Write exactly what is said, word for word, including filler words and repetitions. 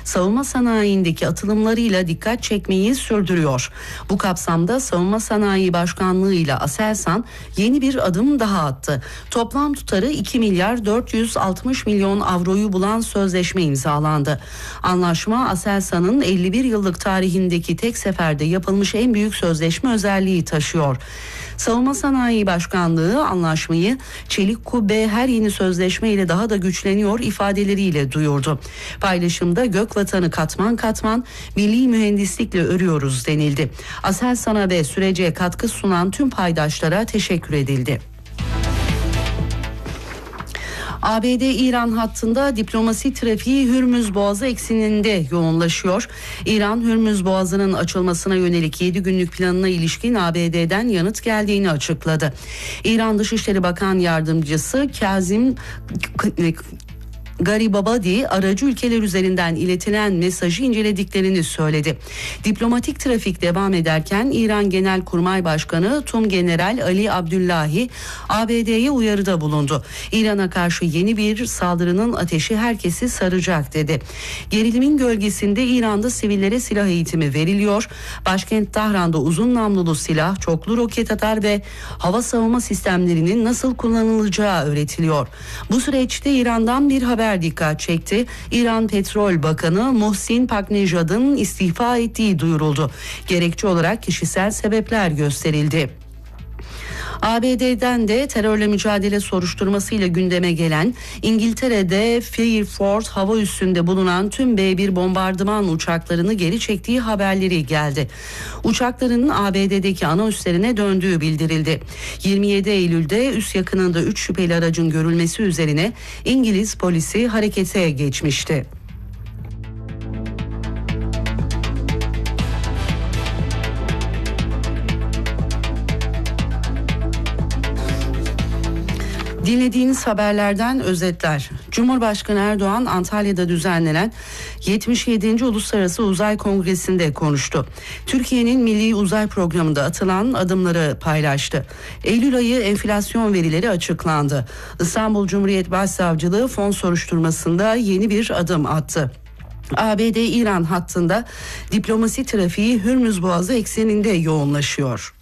savunma sanayindeki atılımlarıyla dikkat çekmeyi sürdürüyor. Bu kapsamda Savunma Sanayi Başkanlığı ile Aselsan yeni bir adım daha attı. Toplam tutarı iki milyar dört yüz altmış milyon avroyu bulan sözleşme imzalandı. Anlaşma Aselsan'ın elli bir yıllık tarihindeki tek seferde yapılmış en büyük sözleşme özelliği taşıyor. Savunma Sanayi Başkanlığı anlaşmayı "Çelik kubbe her yeni sözleşme ile daha da güçleniyor" ifadeleriyle duyurdu. Paylaşımda "Gök vatanı katman katman milli mühendislikle örüyoruz" denildi. Aselsan'a ve sürece katkı sunan tüm paydaşlara teşekkür edildi. A B D-İran hattında diplomasi trafiği Hürmüz Boğazı ekseninde yoğunlaşıyor. İran, Hürmüz Boğazı'nın açılmasına yönelik yedi günlük planına ilişkin A B D'den yanıt geldiğini açıkladı. İran Dışişleri Bakan Yardımcısı Kazim Garibabadi aracı ülkeler üzerinden iletilen mesajı incelediklerini söyledi. Diplomatik trafik devam ederken İran Genelkurmay Başkanı Tumgeneral Ali Abdullahi A B D'ye uyarıda bulundu. İran'a karşı yeni bir saldırının ateşi herkesi saracak dedi. Gerilimin gölgesinde İran'da sivillere silah eğitimi veriliyor. Başkent Tahran'da uzun namlulu silah, çoklu roket atar ve hava savunma sistemlerinin nasıl kullanılacağı öğretiliyor. Bu süreçte İran'dan bir haber dikkat çekti. İran Petrol Bakanı Muhsin Paknejad'ın istifa ettiği duyuruldu. Gerekçe olarak kişisel sebepler gösterildi. A B D'den de terörle mücadele soruşturmasıyla gündeme gelen İngiltere'de Fairford hava üssünde bulunan tüm B bir bombardıman uçaklarını geri çektiği haberleri geldi. Uçaklarının A B D'deki ana üslerine döndüğü bildirildi. yirmi yedi Eylül'de üs yakınında üç şüpheli aracın görülmesi üzerine İngiliz polisi harekete geçmişti. Dinlediğiniz haberlerden özetler. Cumhurbaşkanı Erdoğan Antalya'da düzenlenen yetmiş yedinci Uluslararası Uzay Kongresi'nde konuştu. Türkiye'nin Milli Uzay Programı'nda atılan adımları paylaştı. Eylül ayı enflasyon verileri açıklandı. İstanbul Cumhuriyet Başsavcılığı fon soruşturmasında yeni bir adım attı. A B D-İran hattında diplomasi trafiği Hürmüz Boğazı ekseninde yoğunlaşıyor.